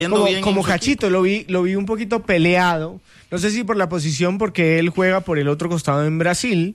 como Cachito, lo vi un poquito peleado. No sé si por la posición, porque él juega por el otro costado en Brasil.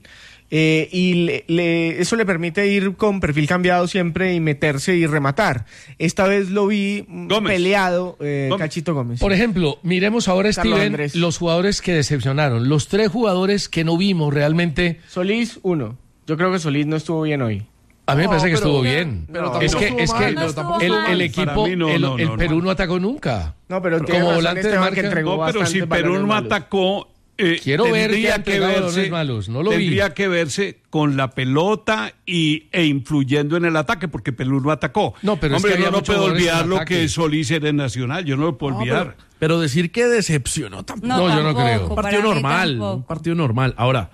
Eso le permite ir con perfil cambiado siempre y meterse y rematar. Esta vez lo vi peleado, Cachito Gómez. Por ejemplo, miremos ahora, Steven, los jugadores que decepcionaron. Los 3 jugadores que no vimos realmente. Solís, 1. Yo creo que Solís no estuvo bien hoy. A mí me parece que estuvo bien. Pero Es que el equipo, el Perú no atacó nunca. No, pero como volante de marca, que entregó pero si Perú no atacó, quiero ver que ha entregado balones malos. No lo vi. Tendría que verse con la pelota e influyendo en el ataque, porque Perú no atacó. No, pero hombre, es que yo no puedo olvidar lo ataque. que Solís era en Nacional. Yo no lo puedo olvidar. Pero decir que decepcionó tampoco. No, yo no creo. Un partido normal. Ahora,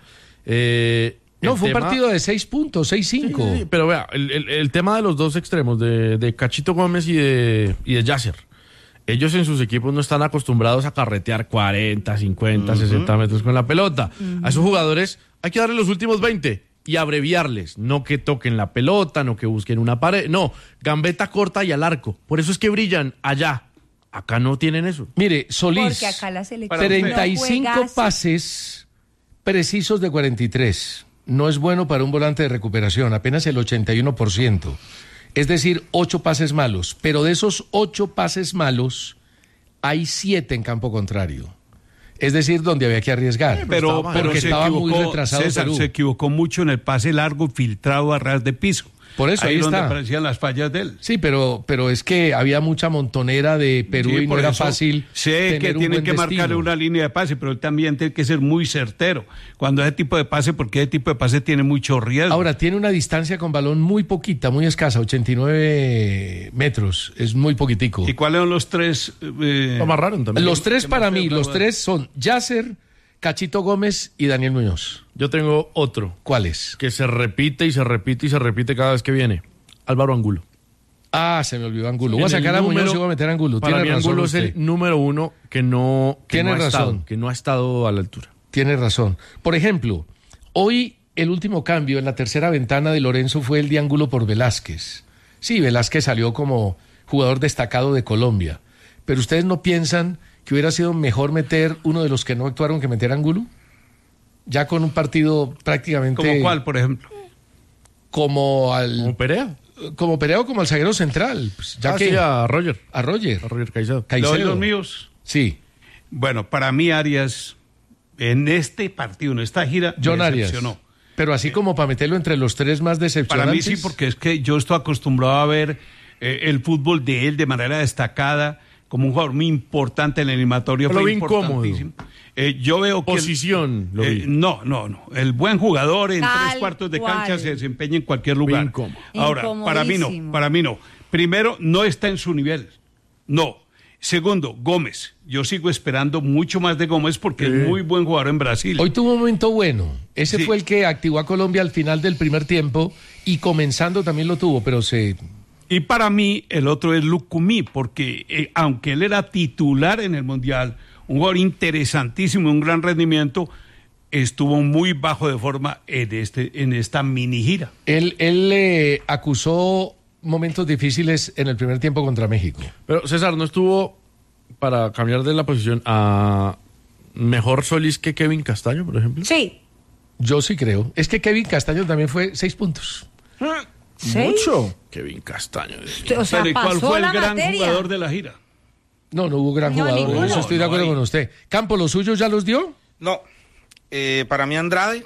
no, fue un partido de 6 puntos, 6-5. Sí, pero vea, el tema de los dos extremos, de Cachito Gómez y de Yasser. Ellos en sus equipos no están acostumbrados a carretear 40, 50, 60 metros con la pelota. A esos jugadores hay que darle los últimos 20 y abreviarles. No que toquen la pelota, no que busquen una pared. No, gambeta corta y al arco. Por eso es que brillan allá. Acá no tienen eso. Mire, Solís, Porque acá la selección 35 no juega pases precisos de 43. No es bueno para un volante de recuperación, apenas el 81%. Es decir, 8 pases malos. Pero de esos 8 pases malos, hay 7 en campo contrario. Es decir, donde había que arriesgar. Pero estaba muy retrasado César, Perú. se equivocó mucho en el pase largo filtrado a ras de piso. Por eso ahí donde está. aparecían las fallas de él. Sí, pero es que había mucha montonera de Perú y no era fácil. Sé que tienen que marcar una línea de pase, pero él también tiene que ser muy certero cuando ese tipo de pase, porque ese tipo de pase tiene mucho riesgo. Ahora, tiene una distancia con balón muy poquita, muy escasa, 89 metros, es muy poquitico. ¿Y cuáles son los 3? Lo amarraron también. Los 3 para mí, los 3 son Yasser, Cachito Gómez y Daniel Muñoz. Yo tengo otro. ¿Cuáles? Que se repite y se repite y se repite cada vez que viene. Álvaro Angulo. Ah, se me olvidó Angulo. Voy a sacar a Muñoz y voy a meter a Angulo. Para mí Angulo es el número 1 que no ha estado a la altura. Tiene razón. Por ejemplo, hoy el último cambio en la tercera ventana de Lorenzo fue el de Angulo por Velázquez. Sí, Velázquez salió como jugador destacado de Colombia. Pero ¿ustedes no piensan que hubiera sido mejor meter uno de los que no actuaron que meter a Angulo? Ya con un partido prácticamente... ¿Como cuál, por ejemplo? Como Perea. Como Perea o como al zaguero central. Pues ya que sí, a Roger. A Roger Caicedo. ¿Los míos? Sí. Bueno, para mí Arias, en este partido, en esta gira, John me Arias. decepcionó. Pero así como para meterlo entre los 3 más decepcionantes. Para mí sí, porque es que yo estoy acostumbrado a ver el fútbol de él de manera destacada, como un jugador muy importante en la eliminatoria. Lo fue vi incómodo. Yo veo que... Posición. No. El buen jugador en Tal 3 cuartos de cual. cancha se desempeña en cualquier lugar. Incómodo. Ahora, para mí no. Primero, no está en su nivel. No. Segundo, Gómez. Yo sigo esperando mucho más de Gómez porque es muy buen jugador en Brasil. Hoy tuvo un momento bueno. Ese Sí. fue el que activó a Colombia al final del primer tiempo y comenzando también lo tuvo, pero se... Y para mí, el otro es Lucumí, porque aunque él era titular en el Mundial, un jugador interesantísimo, un gran rendimiento, estuvo muy bajo de forma en esta mini gira. Él acusó momentos difíciles en el primer tiempo contra México. Pero César, ¿no estuvo, para cambiar de la posición, a mejor Solís que Kevin Castaño, por ejemplo? Sí. Yo sí creo. Es que Kevin Castaño también fue 6 puntos. Mucho. Kevin Castaño. O sea, Pero ¿y cuál pasó fue el la gran materia. jugador de la gira? No hubo gran No, jugador. ninguno. Eso estoy de acuerdo con usted. Campo, ¿los suyos ya los dio? No, para mí Andrade,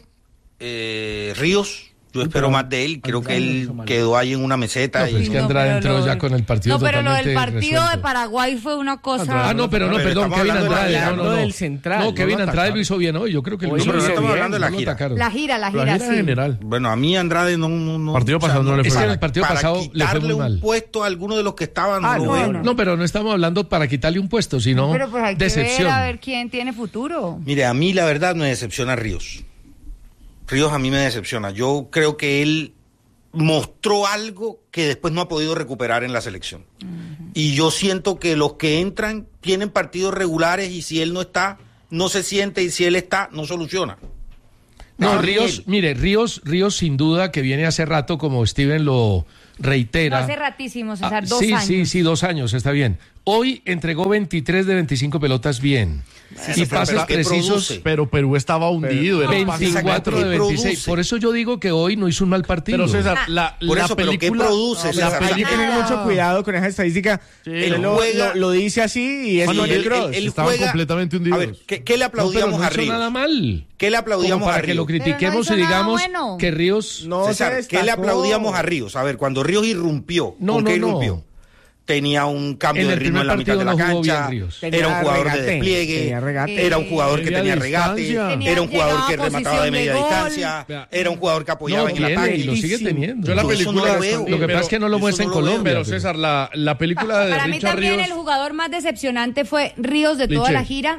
Ríos, yo espero más de él, creo que él quedó ahí en una meseta. No, pero es que Andrade pero entró lo- ya con el partido No, pero lo del totalmente partido resuelto. de Paraguay fue una cosa... Ah, no, pero no, Pero perdón, estamos Kevin hablando de Andrade. la- No, del central, No, no Kevin lo Andrade atacaron. lo hizo bien hoy. Yo creo que lo Hoy hizo no bien. estamos hablando de la No lo gira. atacaron. La gira, La gira sí. general. Bueno, a mí Andrade no. Partido pasado no le fue Es que bien. en el partido para pasado le fue quitarle muy mal. un puesto a alguno de los que estaban, no lo no, veo. no. No, pero no estamos hablando para quitarle un puesto, sino Pero pues hay que decepción. ver a ver quién tiene futuro. Mire, a mí la verdad me decepciona Ríos. Ríos a mí me decepciona. Yo creo que él mostró algo que después no ha podido recuperar en la selección. Y yo siento que los que entran tienen partidos regulares y si él no está, no se siente, y si él está, no soluciona. No, Para Ríos, mí, mire, Ríos sin duda que viene hace rato, como Steven lo reitera. No hace ratísimo, César, Ah, 2 sí, años. Sí, 2 años, está bien. Hoy entregó 23 de 25 pelotas bien. Sí, y pases precisos. Pero Perú estaba hundido. Era 24 de 26. produce? Por eso yo digo que hoy no hizo un mal partido. Pero César, Por la eso, pero ¿qué película... produce? La César? hay que tener mucho cuidado con esa estadística. Él lo dice así y es Sí, Toni él Kroos. Estaban juega- completamente hundidos. A ver, ¿qué le aplaudíamos no a hizo Ríos? nada mal. ¿Qué le aplaudíamos Como para a que lo Ríos? critiquemos Pero no y hizo nada digamos bueno. que Ríos... No César, se ¿qué le destacó. aplaudíamos a Ríos? A ver, cuando Ríos irrumpió, No, ¿con qué no, no. irrumpió? Tenía un cambio En de el ritmo en la primer mitad de la partido no jugó cancha, bien Ríos. era un jugador Tenía de despliegue, tenía regate. era un jugador que Tenía tenía regate, distancia. era un jugador que Llegaba a remataba de posición media de gol. distancia, era un jugador que apoyaba No en el tiene, ataque. y lo sigue teniendo. Yo la Yo eso película... no lo veo. Lo que pasa es que no lo Eso muestra en no lo veo. Colombia. Pero César, la película de Para mí Richard también Ríos... el jugador más decepcionante fue Ríos de toda Liche. la gira.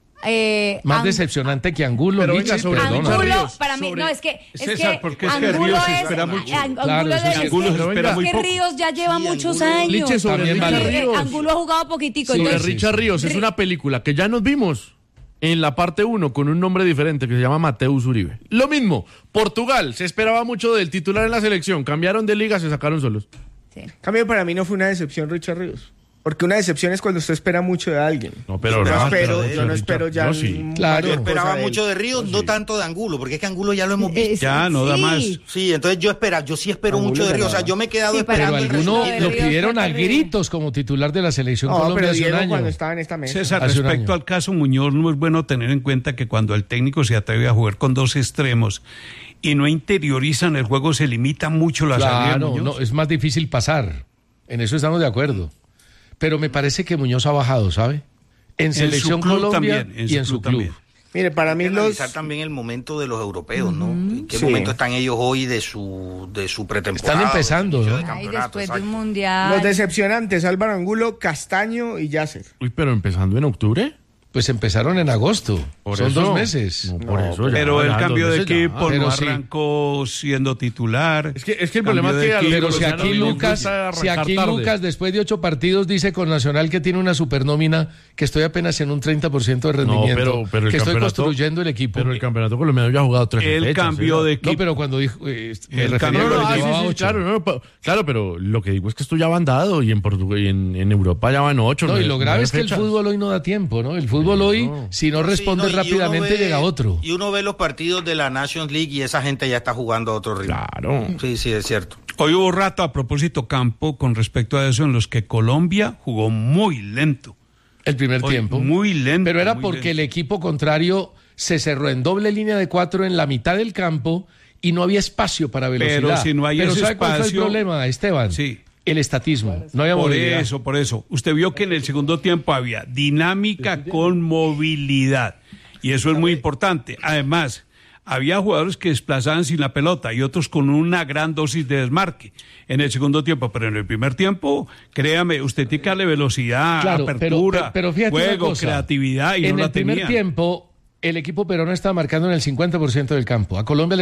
Más decepcionante que Angulo, Pero Liche, venga, sobre perdona. Angulo, Ríos, para mí, sobre- no, es que César, porque es que Angulo Ríos es, espera mucho. Angulo Claro, es- eso sí, Angulo es se espera que muy poco. Ríos ya lleva Sí, muchos Angulo- años. Liche, sobre También Richard vale. Ríos. Angulo ha jugado poquitico. Sobre entonces- Richard Ríos, es una película que ya nos vimos en la parte 1 con un nombre diferente que se llama Mateus Uribe. Lo mismo, Portugal, se esperaba mucho del titular en la selección, cambiaron de liga, se sacaron solos. Sí. En cambio, para mí no fue una decepción Richard Ríos. Porque una decepción es cuando usted espera mucho de alguien. No, pero Yo no espero ya. Yo sí. Claro. Yo cosa esperaba de él. mucho de Ríos, no tanto de Angulo, porque es que Angulo ya lo hemos visto. Ya, no da más. Sí, entonces yo sí espero Angulo mucho de Ríos. O sea, ganaba. yo me he quedado Sí, pero Pero esperando el alguno de lo Ríos pidieron fue a terrible. gritos como titular de la selección No, Colombia pero hace un Diego año. cuando estaba en esta mesa. César, Hace un respecto año. al caso Muñoz, no es bueno tener en cuenta que cuando el técnico se atreve a jugar con dos extremos y no interiorizan el juego, se limita mucho la salida de Claro, Muñoz. no, es más difícil pasar. En eso estamos de acuerdo. Pero me parece que Muñoz ha bajado, ¿sabe? En su Selección club Colombia también, y en su club. también. Mire, para mí Hay que los. analizar también el momento de los europeos, ¿no? ¿En qué Sí. momento están ellos hoy de su pretemporada? Están empezando, de su ¿no? inicio de Ay, campeonato, después de un exacto. mundial. Los decepcionantes, Álvaro Angulo, Castaño y Yasser. Uy, pero empezando en octubre. Pues empezaron en agosto. Por Son eso. 2 meses. No, por eso ya, Pero el ya, cambio de 2 meses ya. equipo Pero no sí. arrancó siendo titular. Es que el problema es Cambio que de a los equipo, Pero si colombianos aquí les Lucas, gusta si arrancar aquí tarde. Lucas después de 8 partidos dice con Nacional que tiene una supernómina, que estoy apenas en un 30% de rendimiento, pero el que estoy campeonato- construyendo el equipo. Pero el campeonato colombiano ya ha jugado 3 Él fechas. cambió de equipo. No, pero cuando dijo, me El refería cambio a de lo equipo. que llevaba 8. Claro, pero lo que digo es que esto ya va andado y en Portugal y en Europa ya van 8. No, y lo grave es que el fútbol hoy no da tiempo, ¿no? El fútbol hoy, si no responde Sí, no, y uno rápidamente, ve- llega otro. Y uno ve los partidos de la Nations League y esa gente ya está jugando a otro ritmo. Claro. Sí, sí, es cierto. Hoy hubo rato, a propósito, Campo, con respecto a eso, en los que Colombia jugó muy lento. El primer Hoy, tiempo. muy lento. Pero era muy porque el lento. equipo contrario se cerró en doble línea de 4 en la mitad del campo y no había espacio para velocidad. Pero si no hay ese ¿sabe cuál fue el espacio- problema, Esteban? Sí. El estatismo. No había movilidad. Por eso. Usted vio que en el segundo tiempo había dinámica con movilidad. Y eso es muy importante. Además, había jugadores que desplazaban sin la pelota y otros con una gran dosis de desmarque en el segundo tiempo. Pero en el primer tiempo, créame, usted tiene que darle velocidad, Claro, apertura, pero fíjate una juego, cosa. creatividad y en no el la primer tenía. tiempo, el equipo peruano estaba marcando en el 50% del campo. A Colombia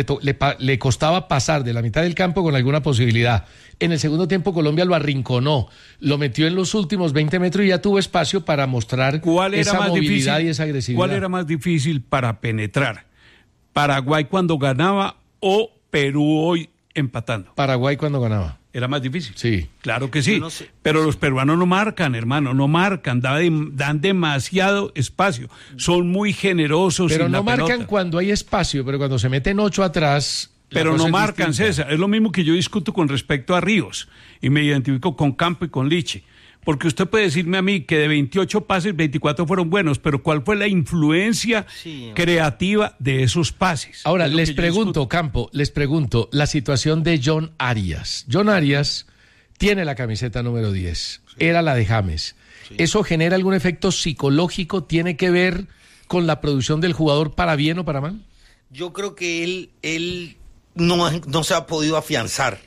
le costaba pasar de la mitad del campo con alguna posibilidad. En el segundo tiempo, Colombia lo arrinconó, lo metió en los últimos 20 metros y ya tuvo espacio para mostrar ¿Cuál era esa más movilidad difícil? y esa agresividad. ¿Cuál era más difícil para penetrar? ¿Paraguay cuando ganaba o Perú hoy empatando? Paraguay cuando ganaba. Era más difícil. Sí. Claro que sí. Yo no sé. Pero los peruanos no marcan, hermano, no marcan, dan demasiado espacio. Son muy generosos Pero sin no la marcan pelota. cuando hay espacio, pero cuando se meten 8 atrás. la Pero cosa no es marcan, distinta. César. Es lo mismo que yo discuto con respecto a Ríos. Y me identifico con Campo y con Liche. Porque usted puede decirme a mí que de 28 pases, 24 fueron buenos, pero ¿cuál fue la influencia Sí. creativa de esos pases? Ahora, Es lo les que yo pregunto, discuto. Campo, les pregunto la situación de John Arias. John Arias tiene la camiseta número 10, era la de James. ¿Eso genera algún efecto psicológico? ¿Tiene que ver con la producción del jugador para bien o para mal? Yo creo que él no se ha podido afianzar.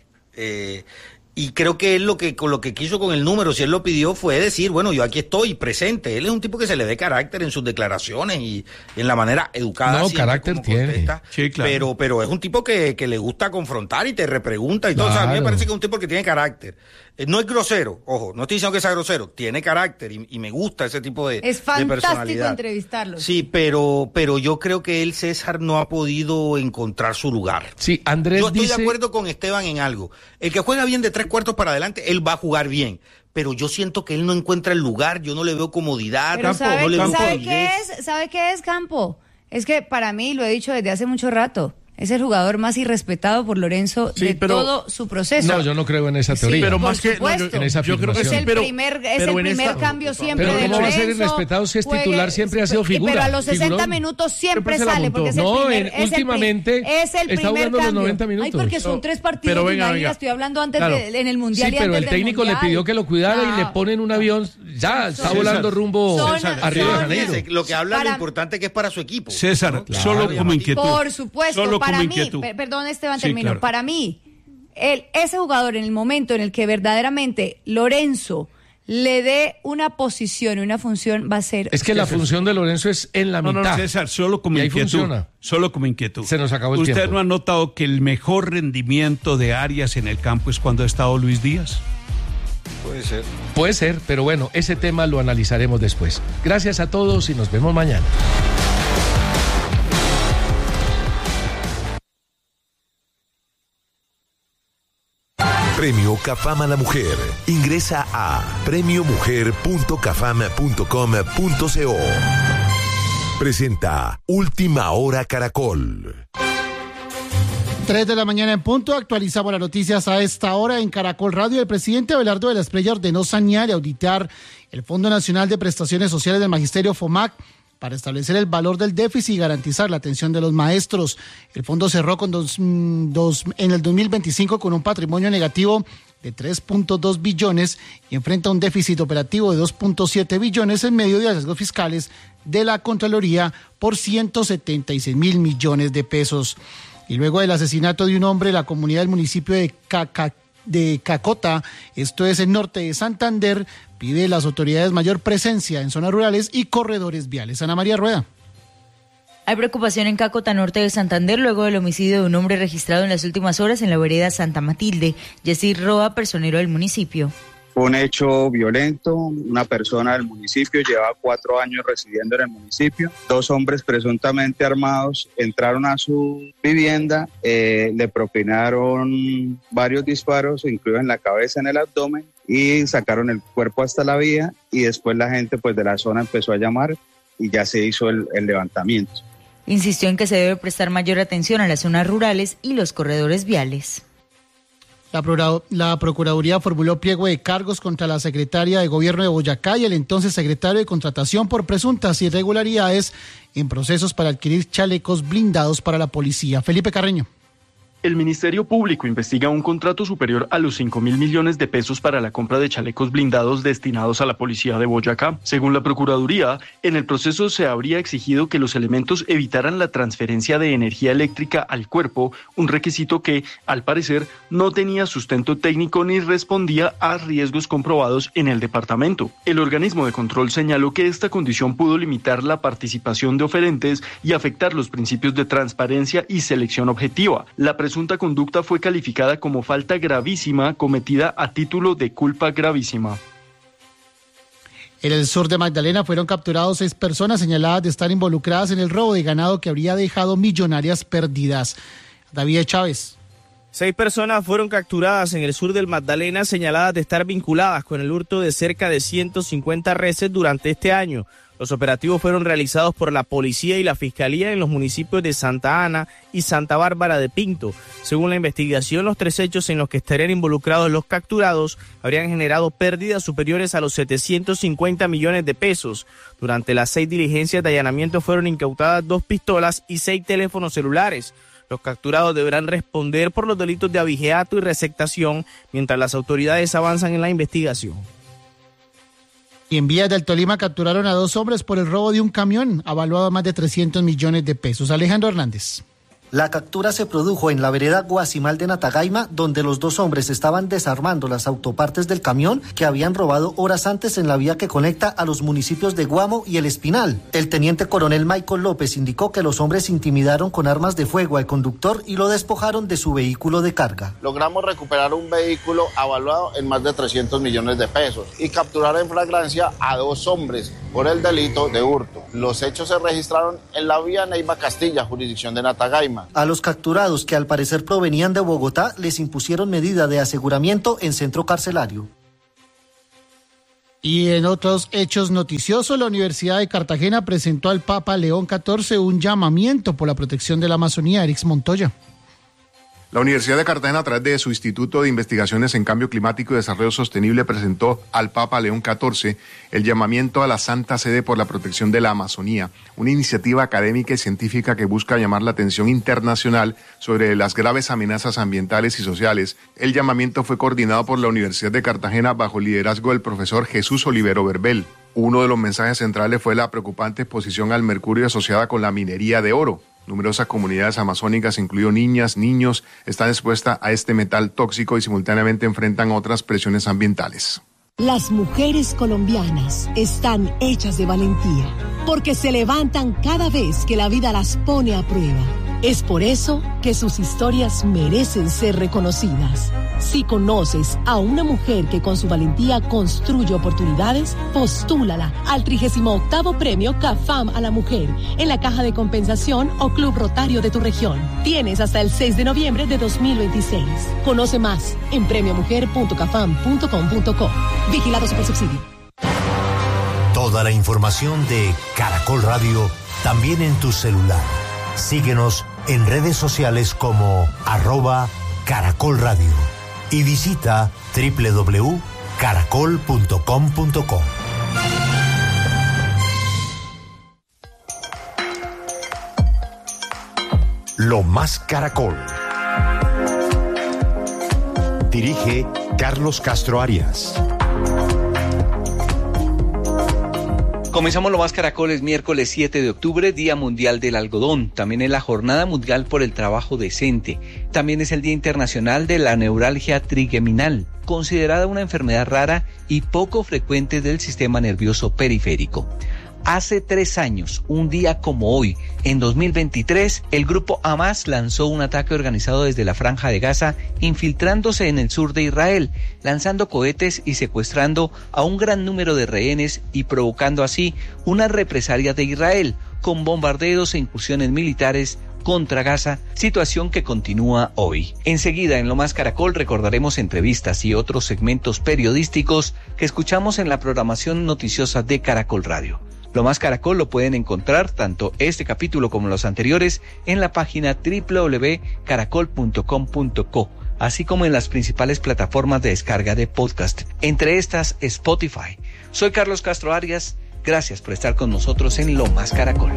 Y creo que él con lo que quiso con el número, si él lo pidió, fue decir, bueno, yo aquí estoy presente. Él es un tipo que se le ve carácter en sus declaraciones y en la manera educada. No, siempre carácter como tiene. contesta. Sí, claro. Pero es un tipo que le gusta confrontar y te repregunta y todo. O sea, a mí me Claro. parece que es un tipo que tiene carácter. No es grosero, ojo, no estoy diciendo que sea grosero, tiene carácter y me gusta ese tipo de Es de fantástico personalidad. entrevistarlo. Sí, pero yo creo que él, César, no ha podido encontrar su lugar. Sí, Andrés Yo estoy dice... de acuerdo con Esteban en algo. El que juega bien de 3 cuartos para adelante, él va a jugar bien. pero yo siento que él no encuentra el lugar, yo no le veo comodidad. Pero Campo, no le veo ¿sabe qué es, Campo? Es que para mí, lo he dicho desde hace mucho rato, es el jugador más irrespetado por Lorenzo todo su proceso. No, yo no creo en esa teoría. Sí, pero por más que supuesto. En esa yo creo que es sí, el primer cambio siempre pero de ¿cómo Lorenzo? va a ser irrespetado si es titular? Siempre ha sido figura. Pero a los 60 figurón. minutos siempre Siempre se la sale, montó. porque es el No, primer, últimamente es el está primer jugando los cambio. 90 minutos. Ay, porque son 3 partidos pero de venga, una liga, venga. estoy hablando antes Claro. en el Mundial Sí, y pero antes el del técnico le Mundial. pidió que lo cuidara y le ponen un avión, ya está volando rumbo a Río de Janeiro. Lo que habla Para- lo importante que es para su equipo. César, ¿no? solo como inquietud. Por supuesto, Solo para como mí, inquietud. perdón Esteban, Sí, termino, claro. para mí, ese jugador en el momento en el que verdaderamente Lorenzo le dé una posición y una función va a ser... Es que la función de Lorenzo es en la No, mitad. César, solo como Y ahí inquietud. funciona. Solo como inquietud. Se nos acabó el ¿Usted tiempo. no ha notado que el mejor rendimiento de Arias en el campo es cuando ha estado Luis Díaz? Puede ser. Puede ser, pero bueno, ese tema lo analizaremos después. Gracias a todos y nos vemos mañana. Premio Cafam a la Mujer. Ingresa a premiomujer.cafam.com.co. Presenta Última Hora Caracol. 3 de la mañana en punto, actualizamos las noticias a esta hora en Caracol Radio. El presidente Abelardo de la Espriella ordenó sanear y auditar el Fondo Nacional de Prestaciones Sociales del Magisterio FOMAC para establecer el valor del déficit y garantizar la atención de los maestros. El fondo cerró con en el 2025 con un patrimonio negativo de 3.2 billones y enfrenta un déficit operativo de 2.7 billones en medio de hallazgos fiscales de la Contraloría por 176 mil millones de pesos. Y luego del asesinato de un hombre, la comunidad del municipio de Cacota, esto es el norte de Santander, pide a las autoridades mayor presencia en zonas rurales y corredores viales. Ana María Rueda. Hay preocupación en Cacota, norte de Santander, luego del homicidio de un hombre registrado en las últimas horas en la vereda Santa Matilde. Yesir Roa, personero del municipio. Un hecho violento, una persona del municipio llevaba 4 años residiendo en el municipio. 2 hombres presuntamente armados entraron a su vivienda, le propinaron varios disparos, incluidos en la cabeza, en el abdomen, y sacaron el cuerpo hasta la vía, y después la gente pues de la zona empezó a llamar y ya se hizo el levantamiento. Insistió en que se debe prestar mayor atención a las zonas rurales y los corredores viales. La Procuraduría formuló pliego de cargos contra la secretaria de Gobierno de Boyacá y el entonces secretario de Contratación por presuntas irregularidades en procesos para adquirir chalecos blindados para la policía. Felipe Carreño. El Ministerio Público investiga un contrato superior a los 5.000 millones de pesos para la compra de chalecos blindados destinados a la policía de Boyacá. Según la Procuraduría, en el proceso se habría exigido que los elementos evitaran la transferencia de energía eléctrica al cuerpo, un requisito que, al parecer, no tenía sustento técnico ni respondía a riesgos comprobados en el departamento. El organismo de control señaló que esta condición pudo limitar la participación de oferentes y afectar los principios de transparencia y selección objetiva. La presunta conducta fue calificada como falta gravísima cometida a título de culpa gravísima. En el sur de Magdalena fueron capturados 6 personas señaladas de estar involucradas en el robo de ganado que habría dejado millonarias pérdidas. David Chávez. 6 personas fueron capturadas en el sur del Magdalena señaladas de estar vinculadas con el hurto de cerca de 150 reses durante este año. Los operativos fueron realizados por la policía y la fiscalía en los municipios de Santa Ana y Santa Bárbara de Pinto. Según la investigación, los 3 hechos en los que estarían involucrados los capturados habrían generado pérdidas superiores a los 750 millones de pesos. Durante las 6 diligencias de allanamiento fueron incautadas 2 pistolas y 6 teléfonos celulares. Los capturados deberán responder por los delitos de abigeato y receptación mientras las autoridades avanzan en la investigación. Y en Vías del Tolima capturaron a 2 hombres por el robo de un camión, avaluado a más de 300 millones de pesos. Alejandro Hernández. La captura se produjo en la vereda Guasimal de Natagaima, donde los 2 hombres estaban desarmando las autopartes del camión que habían robado horas antes en la vía que conecta a los municipios de Guamo y El Espinal. El teniente coronel Michael López indicó que los hombres intimidaron con armas de fuego al conductor y lo despojaron de su vehículo de carga. Logramos recuperar un vehículo avaluado en más de 300 millones de pesos y capturar en flagrancia a 2 hombres por el delito de hurto. Los hechos se registraron en la vía Neiva Castilla, jurisdicción de Natagaima. A los capturados, que al parecer provenían de Bogotá, les impusieron medida de aseguramiento en centro carcelario. Y en otros hechos noticiosos, la Universidad de Cartagena presentó al Papa León XIV un llamamiento por la protección de la Amazonía. Erix Montoya. La Universidad de Cartagena, a través de su Instituto de Investigaciones en Cambio Climático y Desarrollo Sostenible, presentó al Papa León XIV el llamamiento a la Santa Sede por la protección de la Amazonía, una iniciativa académica y científica que busca llamar la atención internacional sobre las graves amenazas ambientales y sociales. El llamamiento fue coordinado por la Universidad de Cartagena bajo el liderazgo del profesor Jesús Olivero Verbel. Uno de los mensajes centrales fue la preocupante exposición al mercurio asociada con la minería de oro. Numerosas comunidades amazónicas, incluido niñas, niños, están expuestas a este metal tóxico y simultáneamente enfrentan otras presiones ambientales. Las mujeres colombianas están hechas de valentía, porque se levantan cada vez que la vida las pone a prueba. Es por eso que sus historias merecen ser reconocidas. Si conoces a una mujer que con su valentía construye oportunidades, postúlala al 38º Premio CAFAM a la Mujer en la Caja de Compensación o Club Rotario de tu región. Tienes hasta el 6 de noviembre de 2026. Conoce más en premiomujer.cafam.com.co. Vigilado Supersubsidio. Toda la información de Caracol Radio también en tu celular. Síguenos en redes sociales como @Caracol Radio y visita www.caracol.com.co. Lo más Caracol. Dirige Carlos Castro Arias. Comenzamos Lo Más Caracol, es miércoles 7 de octubre, Día Mundial del Algodón. También es la Jornada Mundial por el Trabajo Decente. También es el Día Internacional de la Neuralgia Trigeminal, considerada una enfermedad rara y poco frecuente del sistema nervioso periférico. Hace 3 años, un día como hoy, en 2023, el grupo Hamas lanzó un ataque organizado desde la Franja de Gaza, infiltrándose en el sur de Israel, lanzando cohetes y secuestrando a un gran número de rehenes y provocando así una represalia de Israel, con bombardeos e incursiones militares contra Gaza, situación que continúa hoy. Enseguida, en Lo Más Caracol, recordaremos entrevistas y otros segmentos periodísticos que escuchamos en la programación noticiosa de Caracol Radio. Lo Más Caracol lo pueden encontrar, tanto este capítulo como los anteriores, en la página www.caracol.com.co, así como en las principales plataformas de descarga de podcast, entre estas Spotify. Soy Carlos Castro Arias, gracias por estar con nosotros en Lo Más Caracol.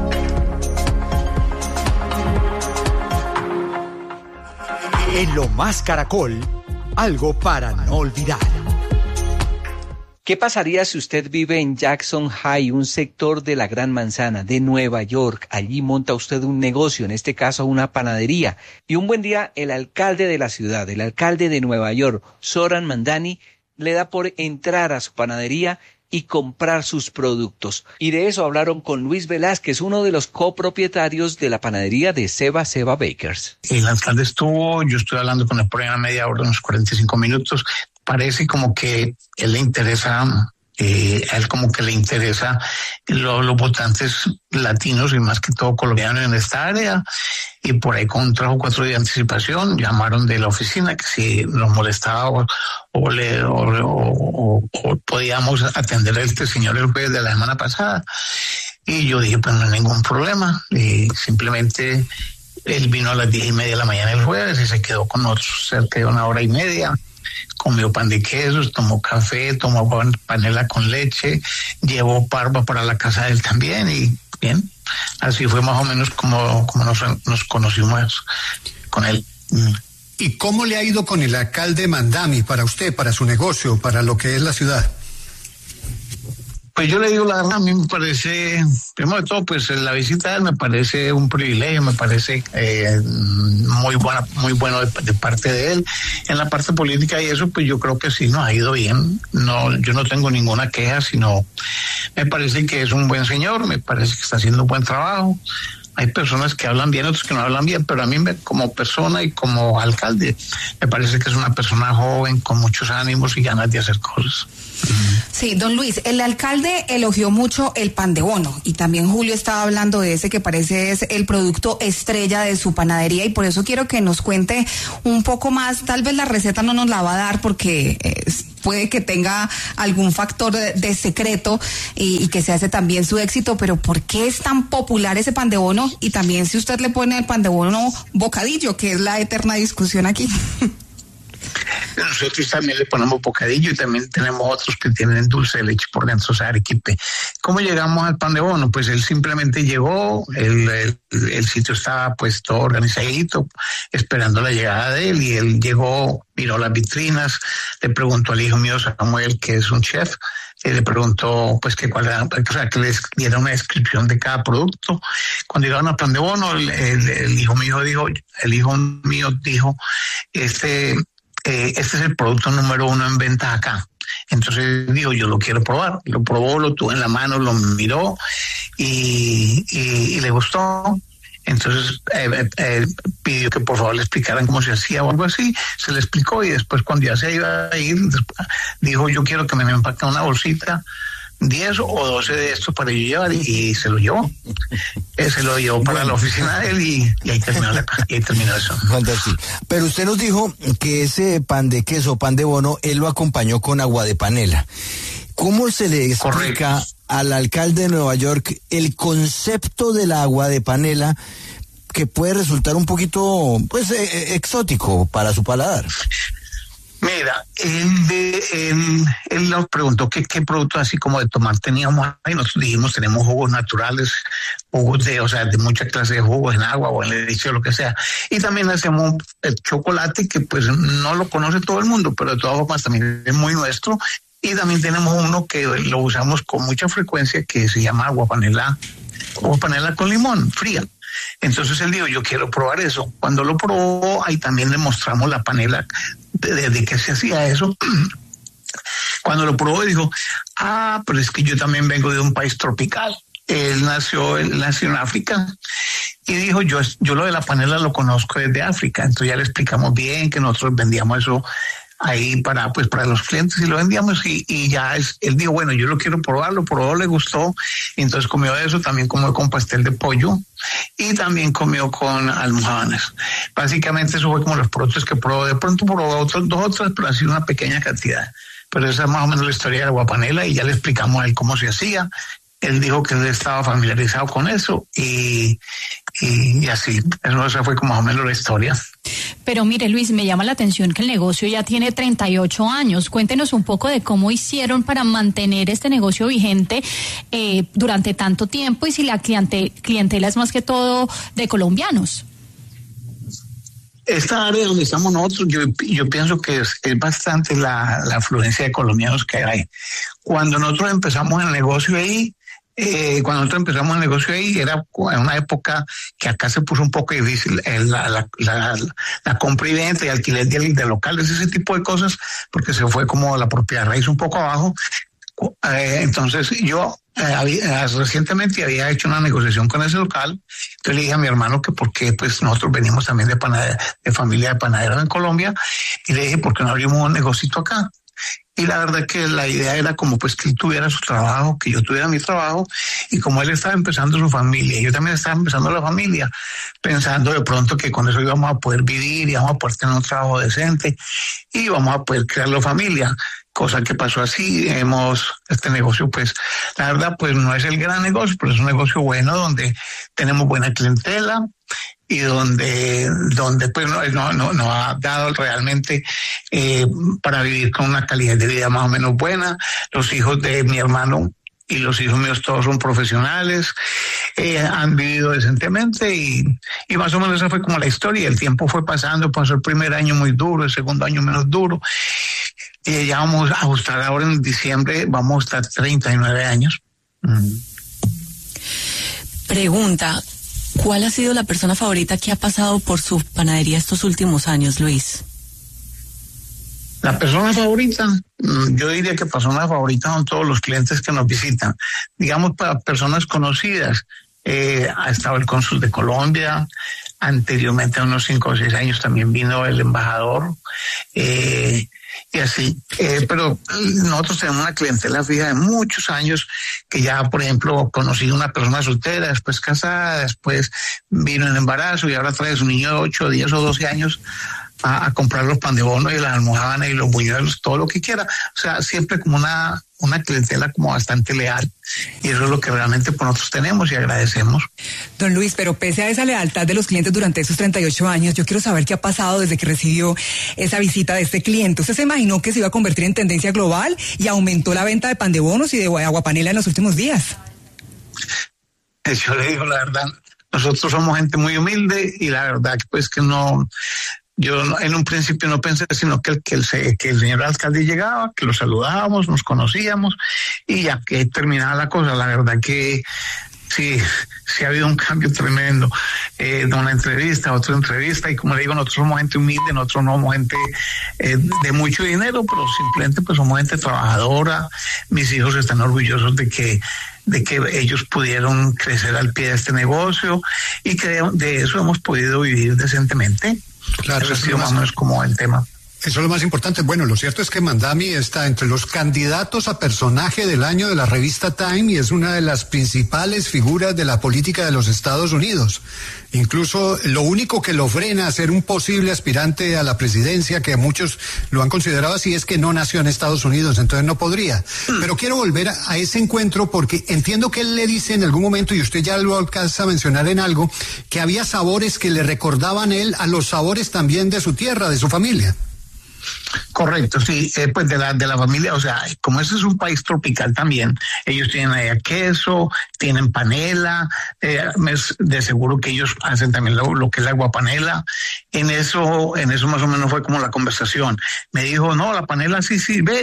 En Lo Más Caracol, algo para no olvidar. ¿Qué pasaría si usted vive en Jackson High, un sector de la Gran Manzana de Nueva York? Allí monta usted un negocio, en este caso una panadería, y un buen día el alcalde de la ciudad, el alcalde de Nueva York, Zoran Mandani, le da por entrar a su panadería y comprar sus productos. Y de eso hablaron con Luis Velázquez, uno de los copropietarios de la panadería de Seba Bakers. El alcalde estuvo, yo estoy hablando con él por ahí una media hora, unos 45 minutos. Parece como que él le interesa, a él como que le interesa los votantes latinos y más que todo colombianos en esta área. Y por ahí con 3 o 4 días de anticipación llamaron de la oficina que si nos molestaba o podíamos atender a este señor el jueves de la semana pasada. Y yo dije, pues no hay ningún problema. Símplemente él vino a las 10:30 de la mañana el jueves y se quedó con nosotros cerca de 1 hora y media. Comió pan de quesos, tomó café, tomó panela con leche, llevó parva para la casa de él también y bien, así fue más o menos como nos conocimos con él. ¿Y cómo le ha ido con el alcalde Mandani para usted, para su negocio, para lo que es la ciudad? Pues yo le digo la verdad, a mí me parece, primero de todo, pues la visita de él me parece un privilegio, me parece muy bueno de parte de él. En la parte política y eso, pues yo creo que sí nos ha ido bien. No, yo no tengo ninguna queja, sino me parece que es un buen señor, me parece que está haciendo un buen trabajo. Hay personas que hablan bien, otros que no hablan bien, pero a mí como persona y como alcalde me parece que es una persona joven con muchos ánimos y ganas de hacer cosas. Sí, don Luis, el alcalde elogió mucho el pan de bono y también Julio estaba hablando de ese que parece es el producto estrella de su panadería y por eso quiero que nos cuente un poco más. Tal vez la receta no nos la va a dar porque puede que tenga algún factor de secreto y que se hace también su éxito, pero ¿por qué es tan popular ese pan de bono? Y también si usted le pone al pan de bono bocadillo, que es la eterna discusión aquí. Nosotros también le ponemos bocadillo y también tenemos otros que tienen dulce de leche por dentro, o sea, arequipe. ¿Cómo llegamos al pan de bono? Pues él simplemente llegó, el sitio estaba pues todo organizadito, esperando la llegada de él, y él llegó, miró las vitrinas, le preguntó al hijo mío Samuel, que es un chef, le preguntó pues que cuál era, o sea, que les diera una descripción de cada producto. Cuando llegaron al pan de bono, el hijo mío dijo, este es el producto número 1 en ventas acá. Entonces dijo, yo lo quiero probar. Lo probó, lo tuvo en la mano, lo miró y le gustó. Entonces pidió que por favor le explicaran cómo se hacía o algo así. Se le explicó y después, cuando ya se iba a ir, dijo, yo quiero que me empaquen una bolsita, 10 o 12 de estos para yo llevar, y se lo llevó. Se lo llevó para la oficina de él y ahí terminó eso. Fantástico. Pero usted nos dijo que ese pan de queso, pan de bono, él lo acompañó con agua de panela. ¿Cómo se le explica al alcalde de Nueva York el concepto del agua de panela, que puede resultar un poquito pues exótico para su paladar? Mira, él nos preguntó qué productos así como de tomar teníamos ahí. Nosotros dijimos, tenemos jugos naturales, jugos de mucha clase de jugos en agua o en leche o lo que sea. Y también hacemos el chocolate, que pues no lo conoce todo el mundo, pero de todas formas también es muy nuestro. Y también tenemos uno que lo usamos con mucha frecuencia, que se llama agua panela con limón, fría. Entonces él dijo, yo quiero probar eso. Cuando lo probó, ahí también le mostramos la panela de qué se hacía eso. Cuando lo probó, dijo, pero es que yo también vengo de un país tropical. Él nació en África y dijo, yo lo de la panela lo conozco desde África. Entonces ya le explicamos bien que nosotros vendíamos eso ahí para los clientes y lo vendíamos, y ya él dijo, bueno, yo lo quiero probar, lo probó, le gustó, y entonces comió eso, también comió con pastel de pollo y también comió con almojábanas. Básicamente eso fue como los productos que probó. De pronto probó dos otras, pero así una pequeña cantidad. Pero esa es más o menos la historia de la guapanela, y ya le explicamos a él cómo se hacía. Él dijo que él estaba familiarizado con eso y así. Esa fue como más o menos la historia. Pero mire, Luis, me llama la atención que el negocio ya tiene 38 años. Cuéntenos un poco de cómo hicieron para mantener este negocio vigente durante tanto tiempo, y si la clientela es más que todo de colombianos. Esta área donde estamos nosotros, yo pienso que es bastante la afluencia de colombianos que hay. Cuando nosotros empezamos el negocio ahí, era en una época que acá se puso un poco difícil la compra y venta y alquiler de locales, ese tipo de cosas, porque se fue como la propiedad raíz un poco abajo. Entonces yo recientemente había hecho una negociación con ese local. Entonces le dije a mi hermano que por qué, pues nosotros venimos también de familia de panaderos en Colombia, y le dije, ¿por qué no abrimos un negocito acá? Y la verdad que la idea era como pues que él tuviera su trabajo, que yo tuviera mi trabajo, y como él estaba empezando su familia, yo también estaba empezando la familia, pensando de pronto que con eso íbamos a poder vivir, íbamos a poder tener un trabajo decente y íbamos a poder crear la familia, cosa que pasó así. Este negocio, pues la verdad pues no es el gran negocio, pero es un negocio bueno, donde tenemos buena clientela y donde pues no ha dado realmente para vivir con una calidad de vida más o menos buena. Los hijos de mi hermano y los hijos míos todos son profesionales, han vivido decentemente, y más o menos esa fue como la historia. El tiempo fue pasando, pasó el primer año muy duro, el segundo año menos duro, y ya vamos a ajustar ahora en diciembre, vamos a estar 39 años. Pregunta, ¿cuál ha sido la persona favorita que ha pasado por su panadería estos últimos años, Luis? La persona favorita, yo diría que persona favorita son todos los clientes que nos visitan. Digamos, para personas conocidas, ha estado el cónsul de Colombia, anteriormente a unos 5 o 6 años también vino el embajador, y así. Pero nosotros tenemos una clientela fija de muchos años, que ya, por ejemplo, conocí una persona soltera, después casada, después vino en embarazo y ahora trae su niño de 8, 10 o 12 años a comprar los pan de bono y las almojábanas y los buñuelos, todo lo que quiera. O sea, siempre como una clientela como bastante leal. Y eso es lo que realmente por nosotros tenemos y agradecemos. Don Luis, pero pese a esa lealtad de los clientes durante esos 38 años, yo quiero saber qué ha pasado desde que recibió esa visita de este cliente. ¿Usted se imaginó que se iba a convertir en tendencia global y aumentó la venta de pan de bonos y de aguapanela en los últimos días? Yo le digo la verdad, nosotros somos gente muy humilde y la verdad pues que no, yo en un principio no pensé sino que el señor alcalde llegaba, que lo saludábamos, nos conocíamos y ya que terminaba la cosa. La verdad que sí ha habido un cambio tremendo de una entrevista a otra entrevista, y como le digo, nosotros somos gente humilde, nosotros no somos gente de mucho dinero, pero simplemente pues somos gente trabajadora. Mis hijos están orgullosos de que ellos pudieron crecer al pie de este negocio y que de eso hemos podido vivir decentemente. Claro, eso ha sido más o menos como el tema. Eso es lo más importante. Bueno, lo cierto es que Mandami está entre los candidatos a personaje del año de la revista Time y es una de las principales figuras de la política de los Estados Unidos. Incluso lo único que lo frena a ser un posible aspirante a la presidencia, que muchos lo han considerado así, es que no nació en Estados Unidos, entonces no podría. Pero quiero volver a ese encuentro porque entiendo que él le dice en algún momento, y usted ya lo alcanza a mencionar en algo, que había sabores que le recordaban él a los sabores también de su tierra, de su familia. Correcto, sí, pues de la familia, o sea, como ese es un país tropical también, ellos tienen allá queso, tienen panela, de seguro que ellos hacen también lo que es la aguapanela. En eso más o menos fue como la conversación. Me dijo, no, la panela sí, ve,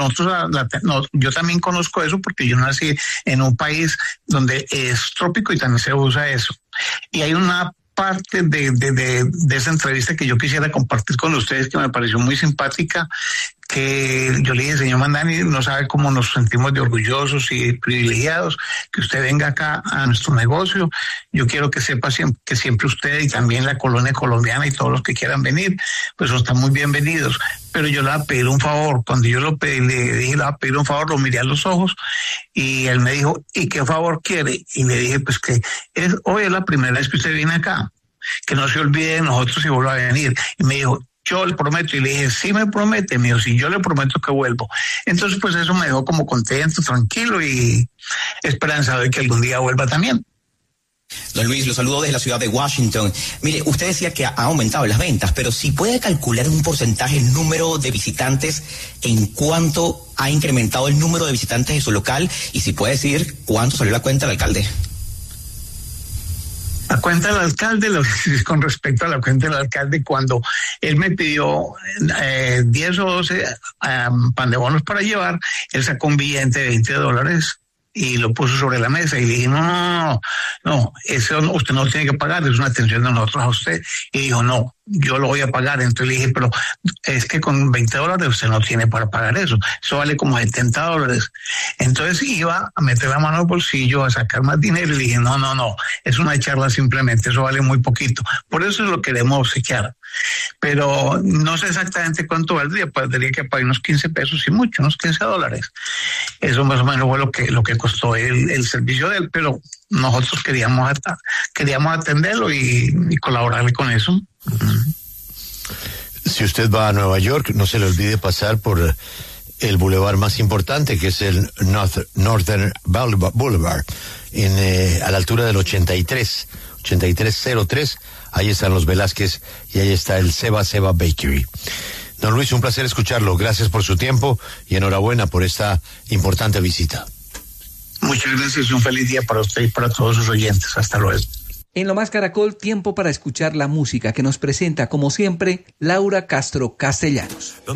yo también conozco eso porque yo nací en un país donde es trópico y también se usa eso. Y hay una parte de esa entrevista que yo quisiera compartir con ustedes, que me pareció muy simpática, que yo le dije, señor Mandami, no sabe cómo nos sentimos de orgullosos y privilegiados que usted venga acá a nuestro negocio. Yo quiero que sepa que siempre usted y también la colonia colombiana y todos los que quieran venir, pues están muy bienvenidos. Pero yo le voy a pedir un favor. Cuando yo lo pedí, le dije, le voy a pedir un favor, lo miré a los ojos y él me dijo, ¿y qué favor quiere? Y le dije, pues que hoy es la primera vez que usted viene acá, que no se olvide de nosotros y vuelva a venir. Y me dijo, yo le prometo. Y le dije, sí me promete, mío, sí, yo le prometo que vuelvo. Entonces, pues eso me dejó como contento, tranquilo y esperanzado de que algún día vuelva también. Don Luis, lo saludo desde la ciudad de Washington. Mire, usted decía que ha aumentado las ventas, pero si puede calcular un porcentaje, el número de visitantes, en cuánto ha incrementado el número de visitantes de su local, y si puede decir cuánto salió la cuenta del alcalde. La cuenta del alcalde, con respecto a la cuenta del alcalde, cuando él me pidió 10 o 12 pan de bonos para llevar, él sacó un billete de $20 y lo puso sobre la mesa y le dije, no, eso usted no tiene que pagar, es una atención de nosotros a usted. Y dijo, no, yo lo voy a pagar. Entonces le dije, pero es que con $20 usted no tiene para pagar eso vale como $70. Entonces iba a meter la mano al bolsillo, a sacar más dinero y le dije, no, es una charla simplemente, eso vale muy poquito. Por eso lo queremos obsequiar. Pero no sé exactamente cuánto valdría, tendría que pagar unos 15 pesos y mucho, unos $15. Eso más o menos fue lo que costó el servicio de él, pero nosotros queríamos atenderlo y colaborarle con eso. Si usted va a Nueva York, no se le olvide pasar por el bulevar más importante, que es el Northern Boulevard, a la altura del 8303. Ahí están los Velázquez y ahí está el Seba Bakery. Don Luis, un placer escucharlo. Gracias por su tiempo y enhorabuena por esta importante visita. Muchas gracias, un feliz día para usted y para todos sus oyentes. Hasta luego. En Lo Más Caracol, tiempo para escuchar la música que nos presenta, como siempre, Laura Castro Castellanos.